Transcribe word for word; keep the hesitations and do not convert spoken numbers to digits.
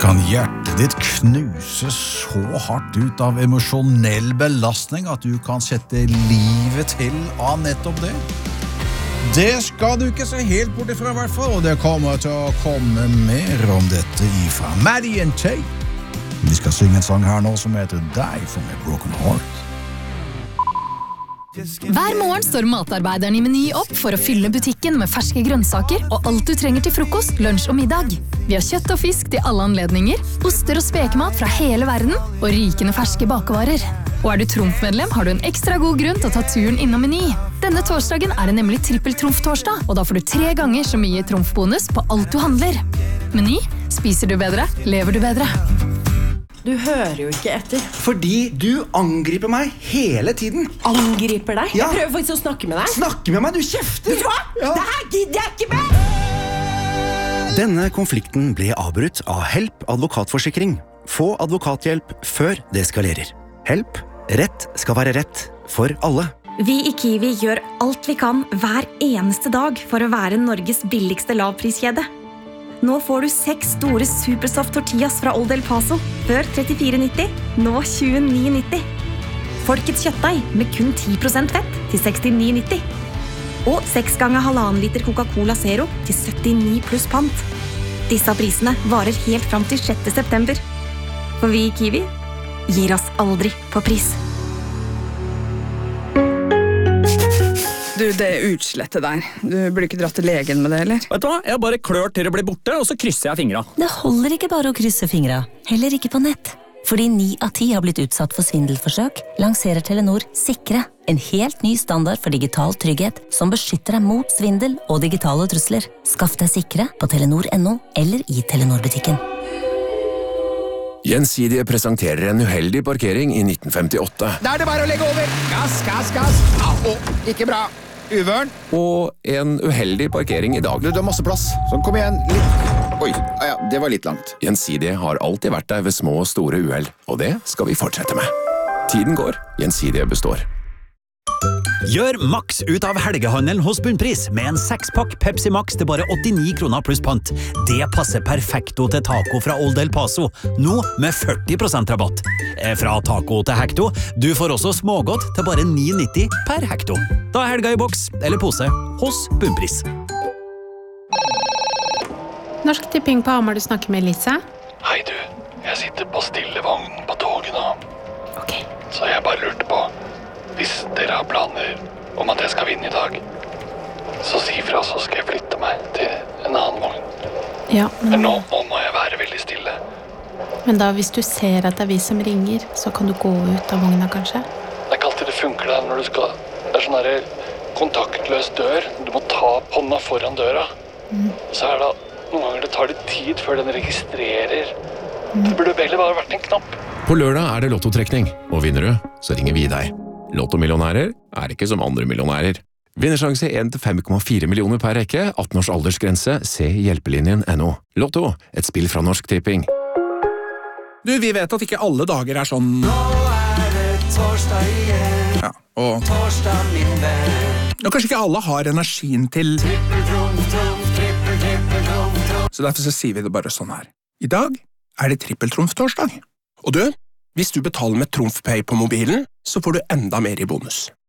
Kan hjertet ditt knuse så hardt ut av emosjonell belastning at du kan sette livet til av nettopp det? Det skal du ikke se helt bort ifra, i hvert fall, og det kommer til å komme mer om dette ifra Maddie and Tay. Vi skal synge en sang her nå som heter Die for My Broken Heart. Hver morgen står matarbeideren i Meny opp for å fylle butikken med ferske grønnsaker og alt du trenger til frokost, lunsj og middag. Vi har kjøtt og fisk til alle anledninger, oster og spekemat fra hele verden og rykende ferske bakevarer. Og er du Trumf-medlem, har du en ekstra god grunn til å ta turen innom Meny. Denne torsdagen er det nemlig trippel-Trumf-torsdag, og da får du tre ganger så mye Trumf-bonus på alt du handler. Meny, spiser du bedre, lever du bedre. Du hører jo ikke etter. Fordi du angriper meg hele tiden. Angriper deg? Ja. Jeg prøver faktisk å snakke med deg. Snakke med meg, du kjefter! Vet du hva? Ja. Det her gidder jeg ikke med! Denne konflikten ble avbrutt av Help advokatforsikring. Få advokathjelp før det skalerer. Help. Rett skal være rett for alle. Vi i Kiwi gjør alt vi kan hver eneste dag for å være Norges billigste lavpriskjede. Nå får du seks store Supersoft tortillas fra Old El Paso, før trettifire nitti, nå tjueni nitti. Folkets kjøttdeig med kun ti prosent fett til sekstini nitti. Og seks ganger halvannen liter Coca-Cola Zero til syttini pluss pant. Disse prisene varer helt fram til sjette september. For vi i Kiwi gir oss aldri på pris. Du, det er utslettet der. Du burde ikke dratt til legen med det, eller? Vet du hva? Jeg bare klør til det blir borte, og så krysser jeg fingra. Det holder ikke bare å krysse fingra, heller ikke på nett. Fordi ni av ti har blitt utsatt for svindelforsøk, lanserer Telenor Sikre, en helt ny standard for digital trygghet som beskytter deg mot svindel og digitale trusler. Skaff deg Sikre på telenor punktum no eller i Telenor-butikken. Gjensidige presenterer en uheldig parkering i nitten femtiåtte. Da er det bare å legge over. Gass, gass, gass. Au, ikke bra. Uvørn. Og en uheldig parkering i dag. Du, du har masse plass. Sånn, kom igjen. Litt. Oi, ja, det var litt langt. Gjensidige har alltid vært der ved små og store uheld, og det skal vi fortsette med. Tiden går, Gjensidige består. Gjør maks ut av helgehandelen hos Bunnpris med en sekspakk Pepsi Max til bare åttini kroner pluss pant. Det passer perfekto til taco fra Old El Paso, nå med førti prosent rabatt. Fra taco til hekto, du får også smågodt til bare ni nitti per hekto. Da er helga i boks eller pose hos Bunnpris. Norsk Tipping på Hamar, du snakker med Lisa. Hei du, jeg sitter på stillevogn på toget nå. Ok. Så jeg bare lurte på, hvis dere har planer om at jeg skal vinne i dag, så si fra, så skal jeg flytte meg til en annen vogn. Ja, men... Men nå, nå må jeg være veldig stille. Men da, hvis du ser at det er vi som ringer, så kan du gå ut av vogna, kanskje? Det er ikke alltid det funker da, når du skal... Det er sånn her kontaktløs dør. Du må ta hånda foran døra. Mm. Så er det noen ganger det tar litt tid før den registrerer. Mm. Det burde heller bare vært en knapp. På lørdag er det lottotrekning, og vinner du, så ringer vi deg. Lottomillionærer er ikke som andre millionærer. Vinnersjanse en til fem komma fire millioner per rekke, atten års aldersgrense, se hjelpelinjen punktum no. Lotto, et spill fra Norsk Tipping. Du, vi vet at ikke alle dager er sånn... Nå er det torsdag igjen. Ja, og... Torsdag min venn. Og kanskje ikke alle har energien til... Trippel-trumf, trumf, trippel, trumf, trumf. Så derfor så sier vi det bare sånn her. I dag er det trippel-trumf-torsdag. Og du, hvis du betaler med TrumfPay på mobilen, så får du enda mer i bonus.